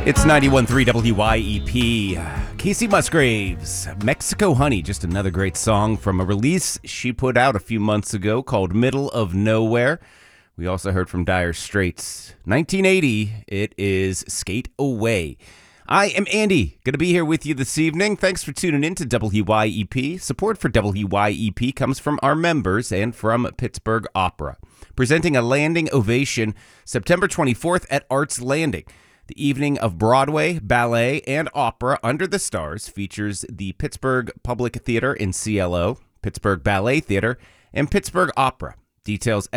It's 91.3 WYEP. Casey Musgraves, Mexico Honey, just another great song from a release she put out a few months ago called Middle of Nowhere. We also heard from Dire Straits. 1980, it is Skate Away. I am Andy, going to be here with you this evening. Thanks for tuning in to WYEP. Support for WYEP comes from our members and from Pittsburgh Opera, presenting a landing ovation September 24th at Arts Landing. The evening of Broadway, ballet, and opera under the stars features the Pittsburgh Public Theater in CLO, Pittsburgh Ballet Theater, and Pittsburgh Opera. Details